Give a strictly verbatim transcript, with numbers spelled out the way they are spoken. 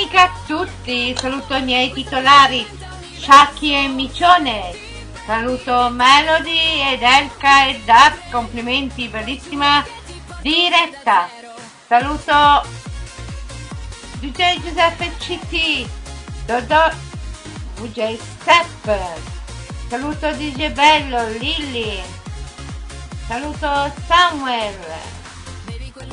domenica a tutti, saluto i miei titolari Sciacchi e Micione, saluto Melody ed Elka e Dat, complimenti, bellissima diretta, saluto D J Giuseppe C T, Dodò D J Step, saluto D J Bello, Lilly, saluto Samuel,